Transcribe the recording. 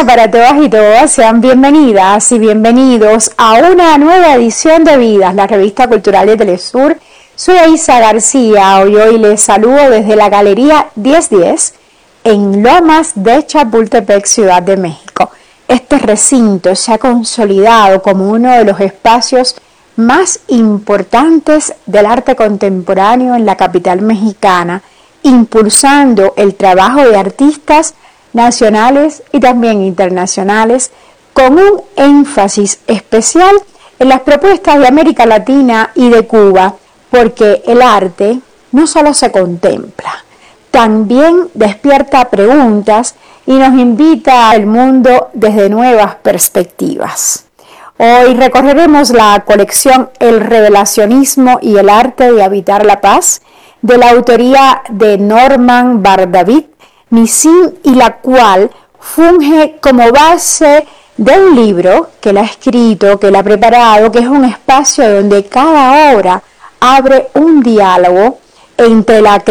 mañana para todas y todos. Sean bienvenidas y bienvenidos a una nueva edición de Vidas, la revista cultural de Telesur. Soy Aisa García y hoy les saludo desde la Galería 1010 en Lomas de Chapultepec, Ciudad de México. Este recinto se ha consolidado como uno de los espacios más importantes del arte contemporáneo en la capital mexicana, impulsando el trabajo de artistas nacionales y también internacionales, con un énfasis especial en las propuestas de América Latina y de Cuba, porque el arte no solo se contempla, también despierta preguntas y nos invita al mundo desde nuevas perspectivas. Hoy recorreremos la colección El Revelacionismo y el Arte de Habitar la Paz, de la autoría de Norman Bar-David Nissim, y la cual funge como base de un libro que él ha escrito, que él ha preparado, que es un espacio donde cada obra abre un diálogo entre la